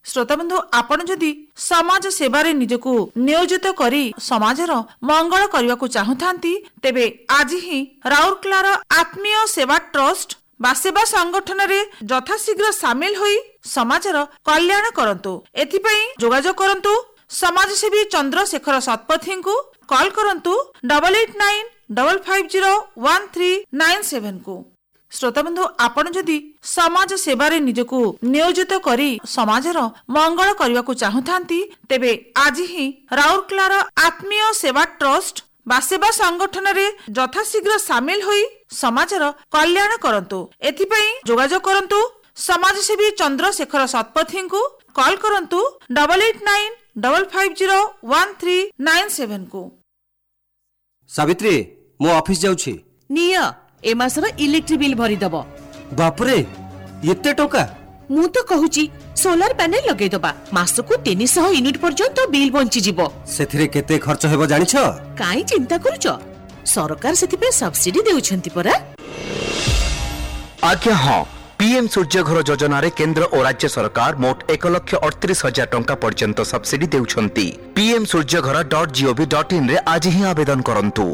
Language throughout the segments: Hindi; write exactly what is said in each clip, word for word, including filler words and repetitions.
श्रोताबंधु आपण जदि समाज सेवारे निजकु नियोजित करी समाजर मंगल करने चाहूथांती तेबे आज ही राउरकेलार आत्मीय सेवा ट्रस्ट बा सेवा संगठन रे यथाशीघ्र सामिल होई समाजर कल्याण करंतु। एथिपई जोगाजोग करंतु समाजसेवी चंद्रशेखर शतपथी को कॉल करंतु double eight nine double five zero one three nine seven को। श्रोताबंधु आपण जदि समाज सेवारे निजकु नियोजित करी समाजर मंगल करने चाहूथांती तेबे आज ही राउरकेलार आत्मीय सेवा ट्रस्ट बा सेवा संगठन रे यथाशीघ्र सामिल होई समाजर कल्याण करंतु। एथिपई जोगाजोग करंतु समाजसेवी चंद्रशेखर शतपथी को कॉल करंतु double eight nine double five zero one three nine seven को। सावित्री मो ऑफिस जाउछि निया ए मासर इलेक्ट्रिक बिल भरी दबो। बाप रे एते टोका मु तो कहूची सोलर पैनल लगे दबा मासको तीन सौ यूनिट पर्यंत बिल बंची जिवो। सेथिरे केते खर्च हेबो जानि छ? काई चिंता करूछ सरकार सेति पे सब्सिडी देउछंती परा। आज्ञा हां पीएम सूर्य घर योजना रे केंद्र और राज्य सरकार मोट एक लाख अड़तीस हजार टंका पर्यंत सब्सिडी देउछंती। पीएम सूर्य घर डॉट जीओवी डॉट इन रे आज ही आवेदन करंतु।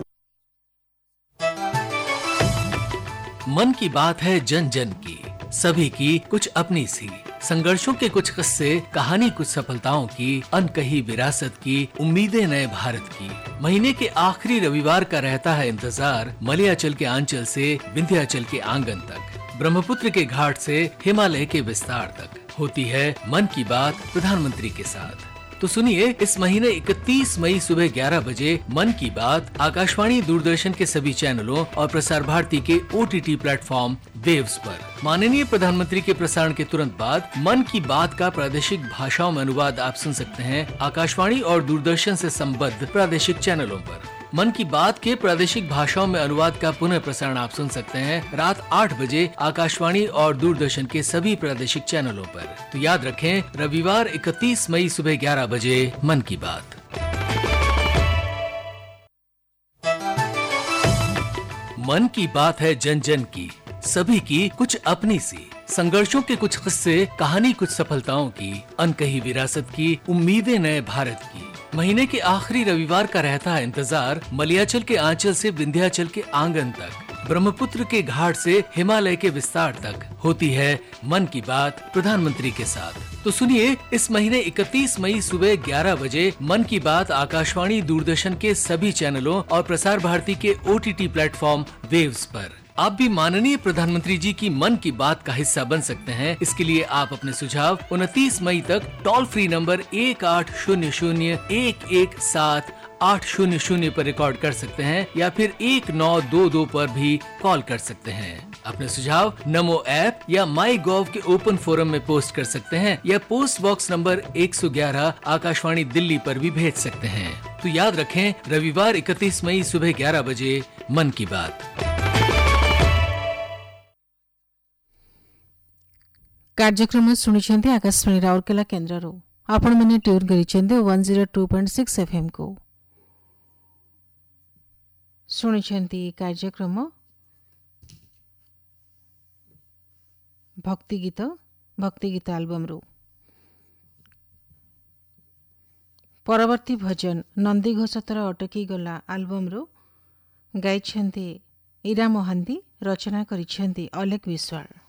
मन की बात है जन जन की, सभी की कुछ अपनी सी, संघर्षों के कुछ किस्से, कहानी कुछ सफलताओं की, अनकही विरासत की, उम्मीदें नए भारत की। महीने के आखिरी रविवार का रहता है इंतजार, मलयाचल के आंचल से विंध्याचल के आंगन तक, ब्रह्मपुत्र के घाट से हिमालय के विस्तार तक होती है मन की बात प्रधानमंत्री के साथ। तो सुनिए इस महीने इकतीस मई सुबह ग्यारह बजे मन की बात आकाशवाणी दूरदर्शन के सभी चैनलों और प्रसार भारती के ओटीटी प्लेटफॉर्म वेव्स पर। माननीय प्रधानमंत्री के प्रसारण के तुरंत बाद मन की बात का प्रादेशिक भाषाओं में अनुवाद आप सुन सकते हैं आकाशवाणी और दूरदर्शन से संबद्ध प्रादेशिक चैनलों पर। मन की बात के प्रादेशिक भाषाओं में अनुवाद का पुनः प्रसारण आप सुन सकते हैं रात आठ बजे आकाशवाणी और दूरदर्शन के सभी प्रादेशिक चैनलों पर। तो याद रखें रविवार इकतीस मई सुबह ग्यारह बजे मन की बात। मन की बात है जन जन की, सभी की कुछ अपनी सी, संघर्षों के कुछ किस्से, कहानी कुछ सफलताओं की, अनकही विरासत की, उम्मीदें नए भारत की। महीने के आखिरी रविवार का रहता है इंतजार, मलयाचल के आंचल से विंध्याचल के आंगन तक, ब्रह्मपुत्र के घाट से हिमालय के विस्तार तक होती है मन की बात प्रधानमंत्री के साथ। तो सुनिए इस महीने इकतीस मई सुबह ग्यारह बजे मन की बात आकाशवाणी दूरदर्शन के सभी चैनलों और प्रसार भारती के ओटीटी प्लेटफॉर्म वेव्स पर। आप भी माननीय प्रधानमंत्री जी की मन की बात का हिस्सा बन सकते हैं। इसके लिए आप अपने सुझाव उनतीस मई तक टोल फ्री नंबर एक आठ शून्य शून्य एक एक सात आठ शून्य शून्य पर रिकॉर्ड कर सकते हैं या फिर एक नौ दो दो पर भी कॉल कर सकते हैं। अपने सुझाव नमो ऐप या माई गॉव के ओपन फोरम में पोस्ट कर सकते हैं या पोस्ट बॉक्स नंबर एक सौ ग्यारह आकाशवाणी दिल्ली पर भी भेज सकते हैं। तो याद रखें रविवार इकतीस मई सुबह ग्यारह बजे मन की बात। कार्यक्रम सुनिछन्ते आकाशवाणी राउरकेला केन्द्ररो आपण माने tune करिछन्ते one zero two point six FM को सुनिछन्ते कार्यक्रम भक्ति गीत भक्ति गीत एल्बम रो परवर्ती भजन नंदी घोषतर अटकी गला एल्बम रो गाइछन्ते इरा महांती रचना करिछन्ते अलेख विश्वास।